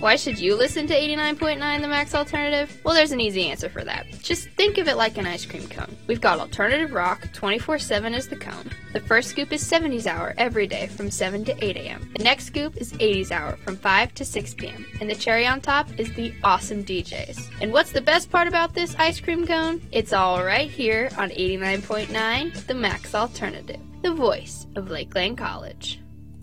Why should you listen to 89.9 The Max Alternative? Well, there's an easy answer for that. Just think of it like an ice cream cone. We've got alternative rock, 24/7 as the cone. The first scoop is 70s Hour every day from 7 to 8 a.m. The next scoop is 80s Hour from 5 to 6 p.m. And the cherry on top is the awesome DJs. And what's the best part about this ice cream cone? It's all right here on 89.9 The Max Alternative, the voice of Lakeland College.